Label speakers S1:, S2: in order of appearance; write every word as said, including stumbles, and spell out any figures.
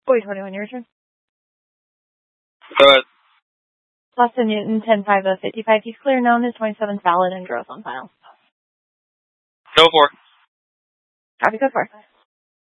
S1: Boy, twenty-one, your turn.
S2: Go ahead.
S1: Austin Newton, ten five of fifty-five. He's clear known as twenty-seven's valid and growth on file.
S2: Go for it.
S1: Copy, go for it.